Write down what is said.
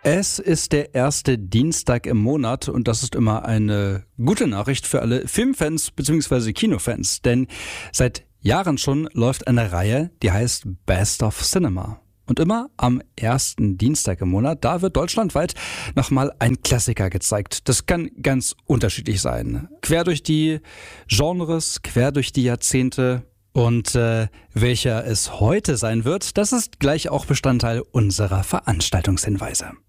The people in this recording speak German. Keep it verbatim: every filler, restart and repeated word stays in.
Es ist der erste Dienstag im Monat und das ist immer eine gute Nachricht für alle Filmfans bzw. Kinofans, denn seit Jahren schon läuft eine Reihe, die heißt Best of Cinema. Und immer am ersten Dienstag im Monat, da wird deutschlandweit nochmal ein Klassiker gezeigt. Das kann ganz unterschiedlich sein. Quer durch die Genres, quer durch die Jahrzehnte. Und äh, welcher es heute sein wird, das ist gleich auch Bestandteil unserer Veranstaltungshinweise.